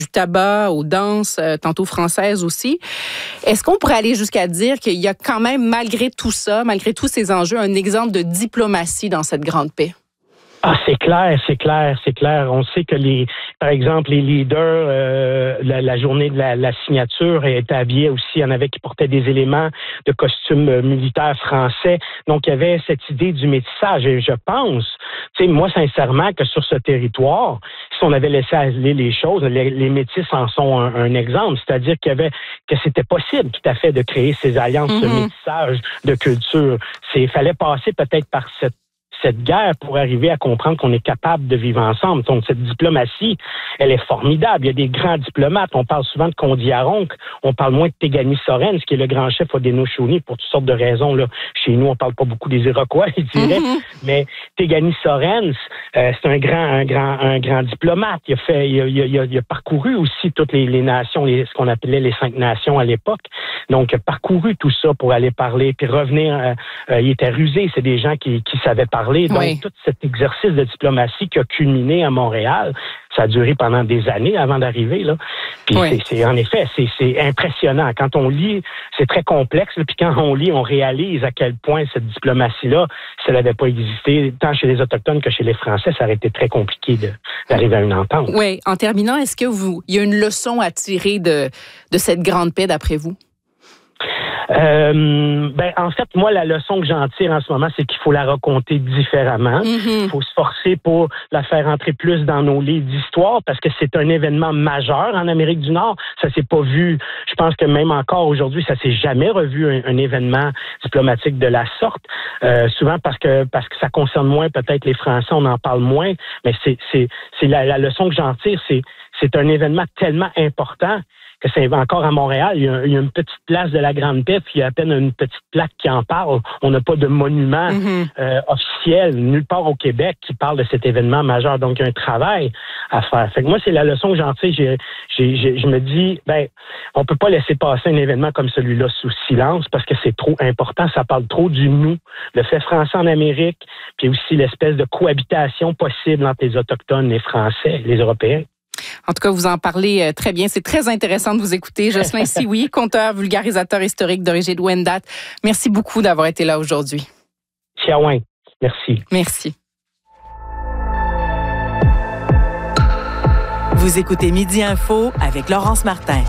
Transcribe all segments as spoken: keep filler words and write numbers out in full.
du tabac aux danses, euh, tantôt françaises aussi. Est-ce qu'on pourrait aller jusqu'à dire qu'il y a quand même, malgré tout ça, malgré tous ces enjeux, un exemple de diplomatie dans cette grande paix? Ah, c'est clair, c'est clair, c'est clair. On sait que les, par exemple, les leaders, euh, la, la journée de la, la signature étaient habillés aussi. Il y en avait qui portaient des éléments de costumes militaires français. Donc, il y avait cette idée du métissage. Et je pense, tu sais, moi, sincèrement, que sur ce territoire, si on avait laissé aller les choses, les, les métis en sont un, un exemple. C'est-à-dire qu'il y avait, que c'était possible tout à fait de créer ces alliances mm-hmm. de métissage de culture. C'est, il fallait passer peut-être par cette cette guerre pour arriver à comprendre qu'on est capable de vivre ensemble. Donc, cette diplomatie, elle est formidable. Il y a des grands diplomates. On parle souvent de Kondiaronk. On parle moins de Tegani Sorens, qui est le grand chef Haudenosaunee pour toutes sortes de raisons. Là. Chez nous, on parle pas beaucoup des Iroquois, je dirais. Mm-hmm. Mais Tegani Sorens, euh, c'est un grand, un grand, un grand diplomate. Il a fait, il a, il a, il a parcouru aussi toutes les, les nations, les, ce qu'on appelait les cinq nations à l'époque. Donc, il a parcouru tout ça pour aller parler, puis revenir. Euh, euh, il était rusé. C'est des gens qui, qui savaient parler. Donc, oui. tout cet exercice de diplomatie qui a culminé à Montréal, ça a duré pendant des années avant d'arriver, là. Puis oui. c'est, c'est, en effet, c'est, c'est impressionnant. Quand on lit, c'est très complexe, là, puis quand on lit, on réalise à quel point cette diplomatie-là, si elle n'avait pas existé, tant chez les Autochtones que chez les Français, ça aurait été très compliqué de, d'arriver à une entente. Oui. En terminant, est-ce que vous, il y a une leçon à tirer de, de cette grande paix, d'après vous? Euh, ben, en fait, moi, la leçon que j'en tire en ce moment, c'est qu'il faut la raconter différemment. Mm-hmm. Il faut se forcer pour la faire entrer plus dans nos livres d'histoire parce que c'est un événement majeur en Amérique du Nord. Ça s'est pas vu. Je pense que même encore aujourd'hui, ça s'est jamais revu un, un événement diplomatique de la sorte. Euh, souvent parce que parce que ça concerne moins peut-être les Français, on en parle moins. Mais c'est c'est c'est la, la leçon que j'en tire, c'est c'est un événement tellement important que c'est encore à Montréal, il y, a, il y a une petite place de la Grande Paix, puis il y a à peine une petite plaque qui en parle. On n'a pas de monument mm-hmm. euh, officiel nulle part au Québec qui parle de cet événement majeur. Donc, il y a un travail à faire. Fait que moi, c'est la leçon que j'en tire. J'ai, j'ai, j'ai, je me dis, ben, on peut pas laisser passer un événement comme celui-là sous silence parce que c'est trop important. Ça parle trop du nous, le fait français en Amérique, puis aussi l'espèce de cohabitation possible entre les Autochtones, les Français, les Européens. En tout cas, vous en parlez très bien. C'est très intéressant de vous écouter. Jocelyn Sioui, conteur, vulgarisateur historique d'origine Wendat. Merci beaucoup d'avoir été là aujourd'hui. Chiaouin. Merci. Merci. Vous écoutez Midi Info avec Laurence Martin.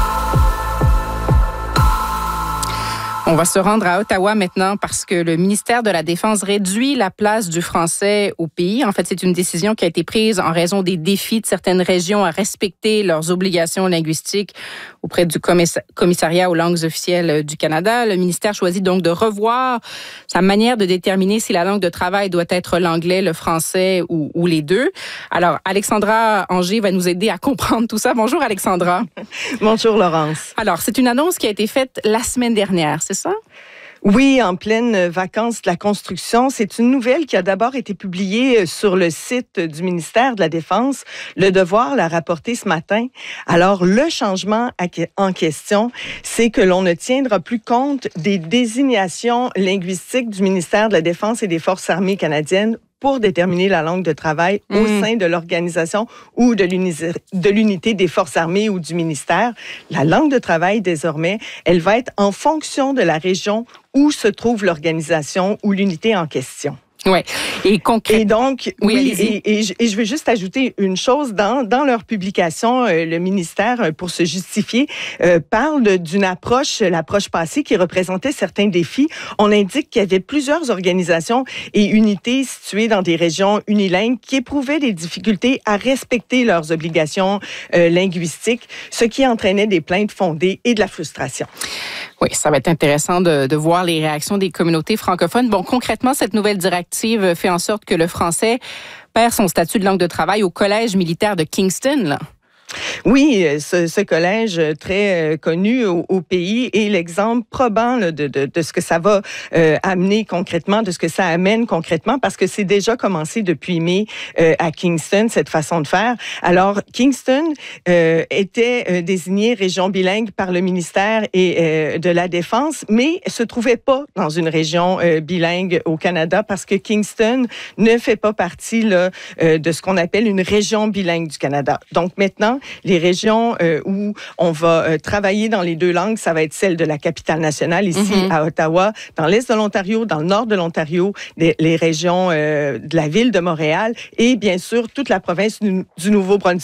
On va se rendre à Ottawa maintenant parce que le ministère de la Défense réduit la place du français au pays. En fait, c'est une décision qui a été prise en raison des défis de certaines régions à respecter leurs obligations linguistiques auprès du commissariat aux langues officielles du Canada. Le ministère choisit donc de revoir sa manière de déterminer si la langue de travail doit être l'anglais, le français ou, ou les deux. Alors, Alexandra Anger va nous aider à comprendre tout ça. Bonjour, Alexandra. Bonjour, Laurence. Alors, c'est une annonce qui a été faite la semaine dernière, c'est ça? Oui, en pleine vacances de la construction. C'est une nouvelle qui a d'abord été publiée sur le site du ministère de la Défense. Le Devoir l'a rapporté ce matin. Alors, le changement en question, c'est que l'on ne tiendra plus compte des désignations linguistiques du ministère de la Défense et des Forces armées canadiennes pour déterminer la langue de travail mmh. au sein de l'organisation ou de l'unité, de l'unité des Forces armées ou du ministère. La langue de travail, désormais, elle va être en fonction de la région où se trouve l'organisation ou l'unité en question. Ouais. Et concrètement. Et donc, oui, oui et, et, je, et je veux juste ajouter une chose. Dans, dans leur publication, euh, le ministère, euh, pour se justifier, euh, parle d'une approche, l'approche passée, qui représentait certains défis. On indique qu'il y avait plusieurs organisations et unités situées dans des régions unilingues qui éprouvaient des difficultés à respecter leurs obligations euh, linguistiques, ce qui entraînait des plaintes fondées et de la frustration. Oui, ça va être intéressant de, de voir les réactions des communautés francophones. Bon, concrètement, cette nouvelle directive fait en sorte que le français perd son statut de langue de travail au collège militaire de Kingston, là. Oui, ce, ce collège très euh, connu au, au pays est l'exemple probant là, de, de, de ce que ça va euh, amener concrètement, de ce que ça amène concrètement, parce que c'est déjà commencé depuis mai euh, à Kingston, cette façon de faire. Alors, Kingston euh, était euh, désigné région bilingue par le ministère et, euh, de la Défense, mais se trouvait pas dans une région euh, bilingue au Canada, parce que Kingston ne fait pas partie là, euh, de ce qu'on appelle une région bilingue du Canada. Donc maintenant, Les régions euh, où on va euh, travailler dans les deux langues, ça va être celle de la capitale nationale, ici mm-hmm. à Ottawa, dans l'est de l'Ontario, dans le nord de l'Ontario, les, les régions euh, de la ville de Montréal et bien sûr toute la province du, du Nouveau-Brunswick.